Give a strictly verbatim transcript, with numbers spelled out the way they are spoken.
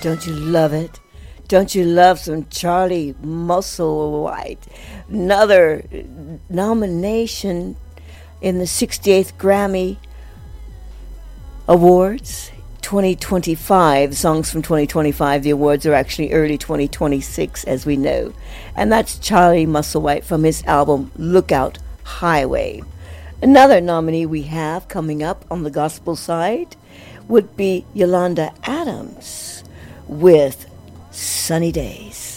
Don't you love it? Don't you love some Charlie Musselwhite? Another nomination in the sixty-eighth Grammy Awards twenty twenty-five. Songs from twenty twenty-five. The awards are actually early twenty twenty-six, as we know. And that's Charlie Musselwhite from his album Lookout Highway. Another nominee we have coming up on the gospel side would be Yolanda Adams with Sunny Days.